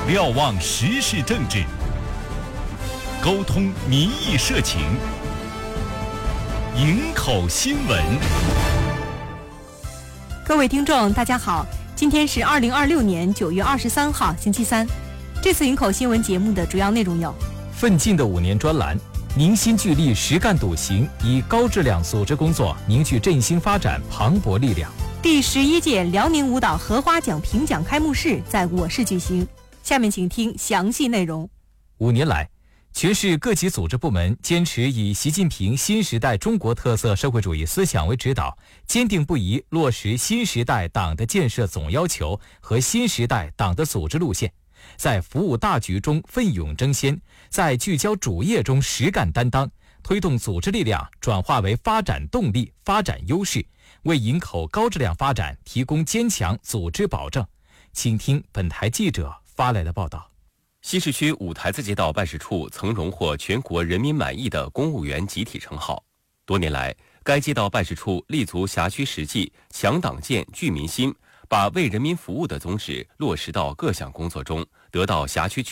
瞭望时事政治，沟通民意社情，营口新闻。 各位听众大家好，今天是2026年9月23号星期三。这次营口新闻节目的主要内容有： 奋进的5年专栏，凝心聚力实干笃行，以高质量组织工作凝聚振兴发展磅礴力量。 第11届辽宁舞蹈荷花奖评奖开幕式在我市举行。下面请听详细内容。 5年来，全市各级组织部门坚持以习近平新时代中国特色社会主义思想为指导，坚定不移落实新时代党的建设总要求和新时代党的组织路线，在服务大局中奋勇争先，在聚焦主业中实干担当，推动组织力量转化为发展动力、发展优势，为营口高质量发展提供坚强组织保证。请听本台记者发来的报道。 西市区五台子街道办事处曾荣获全国人民满意的公务员集体称号。多年来，该街道办事处立足辖区实际，强党建、聚民心，把为人民服务的宗旨落实到各项工作中，得到辖区